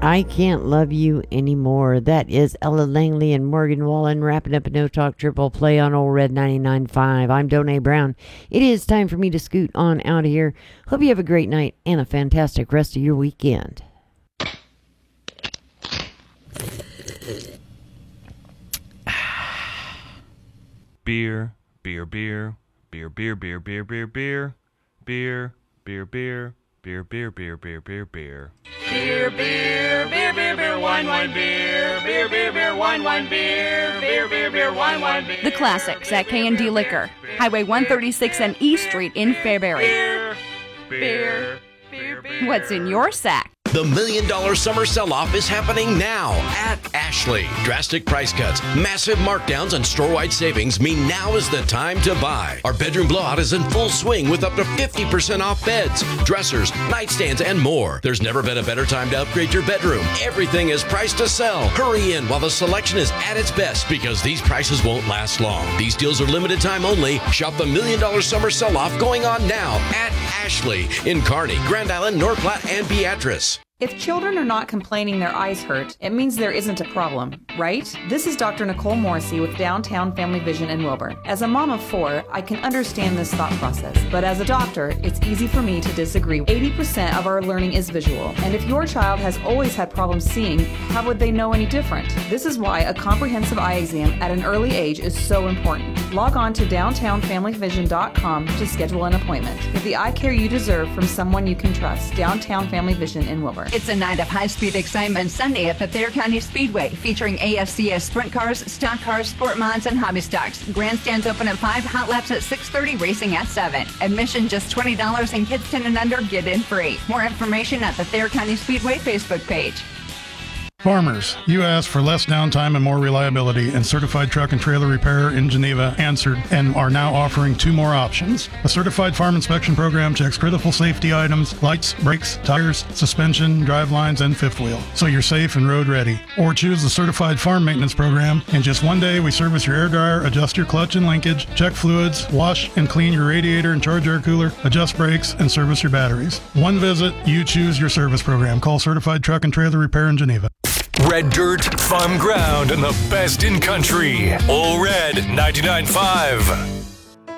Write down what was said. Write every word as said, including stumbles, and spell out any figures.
I Can't Love You Anymore. That is Ella Langley and Morgan Wallen wrapping up a No Talk Triple Play on Old Red ninety-nine point five. I'm Donay Brown. It is time for me to scoot on out of here. Hope you have a great night and a fantastic rest of your weekend. Beer, beer, beer, beer, beer, beer, beer, beer, beer, beer, beer, beer. Beer, beer, beer, beer, beer, beer. Beer, beer, beer, beer, beer, wine, wine, beer. Beer, beer, beer, wine, wine, beer. Beer, beer, beer, wine, wine, beer. The Classics at K and D Liquor, Highway one thirty-six and E Street in Fairbury. Beer, beer, beer, beer. What's in your sack? The Million Dollar Summer Sell-Off is happening now at Ashley. Drastic price cuts, massive markdowns, and store-wide savings mean now is the time to buy. Our bedroom blowout is in full swing with up to fifty percent off beds, dressers, nightstands, and more. There's never been a better time to upgrade your bedroom. Everything is priced to sell. Hurry in while the selection is at its best because these prices won't last long. These deals are limited time only. Shop the Million Dollar Summer Sell-Off going on now at Ashley in Kearney, Grand Island, North Platte, and Beatrice. If children are not complaining their eyes hurt, it means there isn't a problem, right? This is Doctor Nicole Morrissey with Downtown Family Vision in Wilbur. As a mom of four, I can understand this thought process, but as a doctor, it's easy for me to disagree. eighty percent of our learning is visual, and if your child has always had problems seeing, how would they know any different? This is why a comprehensive eye exam at an early age is so important. Log on to downtown family vision dot com to schedule an appointment. Get the eye care you deserve from someone you can trust. Downtown Family Vision in Wilbur. It's a night of high-speed excitement Sunday at the Thayer County Speedway, featuring A S C S sprint cars, stock cars, sport mods, and hobby stocks. Grandstands open at five, hot laps at six thirty, racing at seven. Admission just twenty dollars, and kids ten and under get in free. More information at the Thayer County Speedway Facebook page. Farmers, you asked for less downtime and more reliability, and Certified Truck and Trailer Repair in Geneva answered and are now offering two more options. A certified farm inspection program checks critical safety items, lights, brakes, tires, suspension, drive lines, and fifth wheel, so you're safe and road ready. Or choose the Certified Farm Maintenance Program. In just one day, we service your air dryer, adjust your clutch and linkage, check fluids, wash and clean your radiator and charge air cooler, adjust brakes, and service your batteries. One visit, you choose your service program. Call Certified Truck and Trailer Repair in Geneva. Red dirt, fun ground, and the best in country. All Red ninety-nine point five.